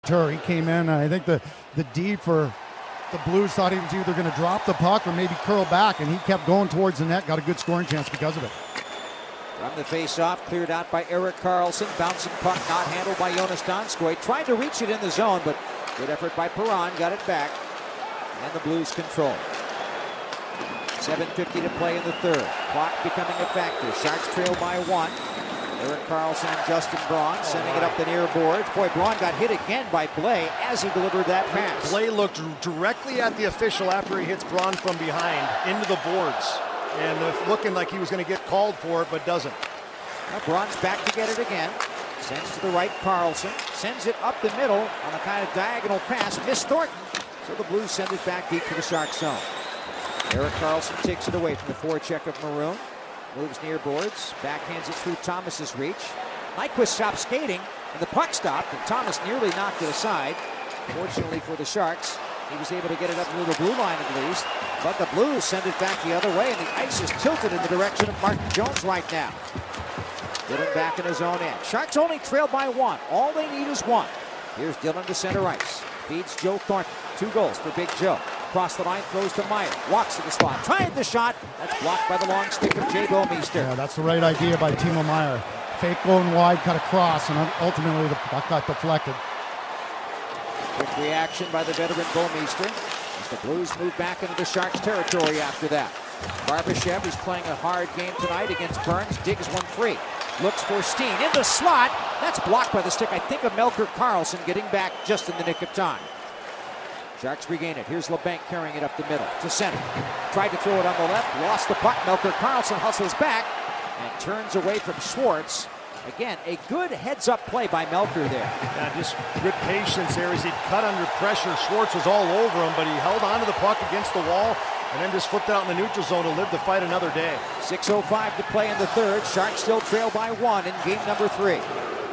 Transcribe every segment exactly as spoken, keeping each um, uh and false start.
He came in, I think the, the D for the Blues thought he was either going to drop the puck or maybe curl back, and he kept going towards the net, got a good scoring chance because of it. From the face-off, cleared out by Erik Karlsson. Bouncing puck not handled by Joonas Donskoi. Tried to reach it in the zone, but good effort by Perron. Got it back. And the Blues control. seven fifty to play in the third. Clock becoming a factor. Sharks trail by one. Erik Karlsson and Justin Braun sending it up the near boards. Boy, Braun got hit again by Blais as he delivered that pass. Blais looked directly at the official after he hits Braun from behind into the boards. And looking like he was going to get called for it, but doesn't. Now Braun's back to get it again. Sends to the right Karlsson. Sends it up the middle on a kind of diagonal pass. Missed Thornton. So the Blues send it back deep to the Sharks zone. Erik Karlsson takes it away from the forecheck of Maroon. Moves near boards, backhands it through Thomas's reach. Nyquist stopped skating, and the puck stopped, and Thomas nearly knocked it aside. Fortunately for the Sharks, he was able to get it up near the blue line at least. But the Blues send it back the other way, and the ice is tilted in the direction of Martin Jones right now. Dillon back in his own end. Sharks only trail by one. All they need is one. Here's Dillon to center ice. Feeds Joe Thornton. Two goals for Big Joe. Across the line, throws to Meyer. Walks to the slot. Trying the shot. That's blocked by the long stick of Jay Bouwmeester. Yeah, that's the right idea by Timo Meyer. Fake going wide, cut across, and ultimately the puck got deflected. Quick reaction by the veteran Bouwmeester as the Blues move back into the Sharks territory after that. Barbashev, who's playing a hard game tonight against Burns, digs one free. Looks for Steen in the slot. That's blocked by the stick, I think, of Melker Karlsson, getting back just in the nick of time. Sharks regain it. Here's LeBanc carrying it up the middle to center. Tried to throw it on the left, lost the puck. Melker Karlsson hustles back and turns away from Schwartz. Again, a good heads-up play by Melker there. Yeah, just good patience there as he cut under pressure. Schwartz was all over him, but he held onto the puck against the wall and then just flipped out in the neutral zone to live to fight another day. six oh five to play in the third. Sharks still trail by one in game number three.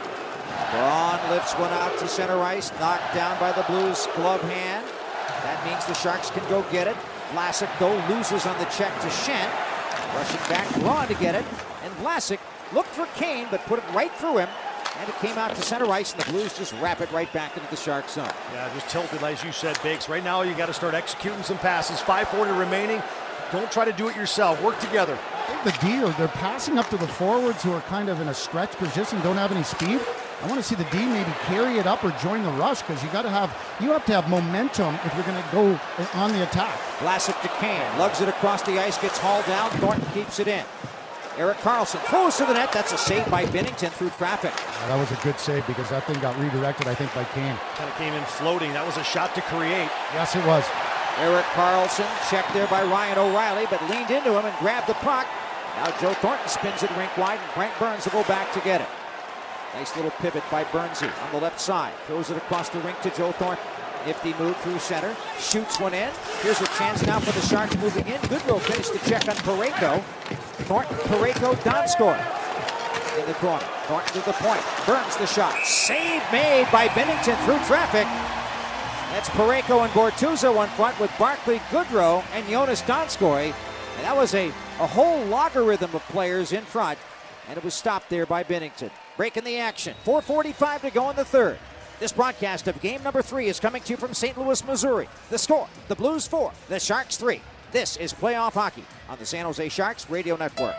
Braun lifts one out to center ice, knocked down by the Blues glove hand. That means the Sharks can go get it. Vlasic, though, loses on the check to Schenn. Rushing back, Braun to get it. And Vlasic looked for Kane, but put it right through him. And it came out to center ice, and the Blues just wrap it right back into the Sharks zone. Yeah, just tilted, as you said, Bakes. Right now, you got to start executing some passes. five forty remaining. Don't try to do it yourself. Work together. I think the deal, they're passing up to the forwards who are kind of in a stretch position, don't have any speed. I want to see the D maybe carry it up or join the rush, because you got to have you have to have momentum if you're going to go on the attack. Vlasic to Kane, lugs it across the ice, gets hauled down. Thornton keeps it in. Erik Karlsson throws to the net. That's a save by Binnington through traffic. Yeah, that was a good save because that thing got redirected, I think, by Kane. Kind of came in floating. That was a shot to create. Yes, it was. Erik Karlsson checked there by Ryan O'Reilly, but leaned into him and grabbed the puck. Now Joe Thornton spins it rink wide, and Brent Burns will go back to get it. Nice little pivot by Burnsy on the left side. Throws it across the rink to Joe Thornton. Nifty move through center. Shoots one in. Here's a chance now for the Sharks moving in. Goodrow finished the check on Parayko. Thornton, Parayko, Donskoi in the corner. Thornton to the point. Burns the shot. Save made by Binnington through traffic. That's Parayko and Bortuzzo in front with Barclay Goodrow and Joonas Donskoi. And that was a, a whole logarithm of players in front. And it was stopped there by Binnington. Breaking the action. four forty-five to go in the third. This broadcast of game number three is coming to you from Saint Louis, Missouri. The score, the Blues four, the Sharks three. This is playoff hockey on the San Jose Sharks Radio Network.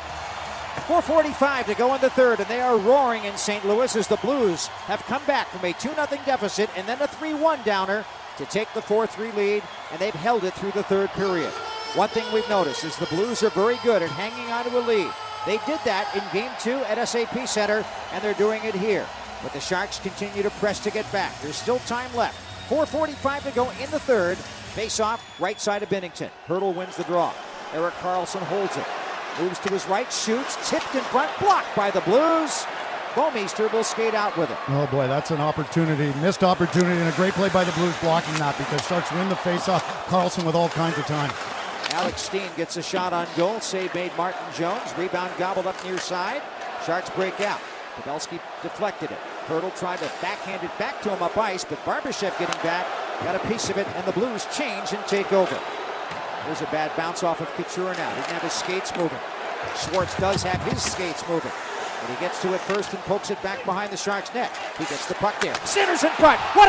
four forty-five to go in the third, and they are roaring in Saint Louis as the Blues have come back from a two nothing deficit and then a three one downer to take the four three lead, and they've held it through the third period. One thing we've noticed is the Blues are very good at hanging on to a lead. They did that in game two at S A P Center, and they're doing it here. But the Sharks continue to press to get back. There's still time left. four forty-five to go in the third. Face-off, right side of Binnington. Hurdle wins the draw. Erik Karlsson holds it. Moves to his right, shoots, tipped in front, blocked by the Blues. Bouwmeester will skate out with it. Oh boy, that's an opportunity. Missed opportunity, and a great play by the Blues blocking that, because Sharks win the face-off. Karlsson with all kinds of time. Alex Steen gets a shot on goal. Save made Martin Jones. Rebound gobbled up near side. Sharks break out. Pavelski deflected it. Hurdle tried to backhand it back to him up ice, but Barbashev getting back, got a piece of it, and the Blues change and take over. There's a bad bounce off of Couture now. Didn't have his skates moving. Schwartz does have his skates moving. But he gets to it first and pokes it back behind the Sharks' net. He gets the puck there. Centers in front. What